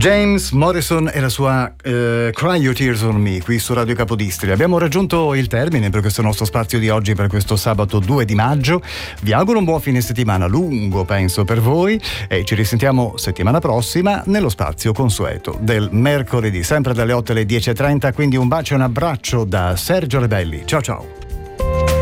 James Morrison e la sua Cry Your Tears on Me qui su Radio Capodistria. Abbiamo raggiunto il termine per questo nostro spazio di oggi, per questo sabato 2 di maggio. Vi auguro un buon fine settimana, lungo penso per voi, e ci risentiamo settimana prossima nello spazio consueto del mercoledì, sempre dalle 8 alle 10:30. Quindi un bacio e un abbraccio da Sergio Rebelli. Ciao ciao.